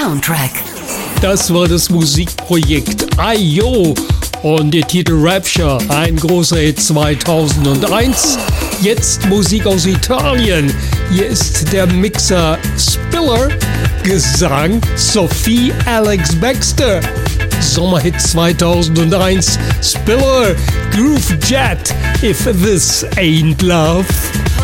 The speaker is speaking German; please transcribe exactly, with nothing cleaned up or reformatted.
Soundtrack. Das war das Musikprojekt Ayo und der Titel Rapture, ein großer Hit zweitausendeins. Jetzt Musik aus Italien. Hier ist der Mixer Spiller, Gesang Sophie Alex Baxter. Sommerhit zweitausendeins, Spiller, Groove Jet, If This Ain't Love.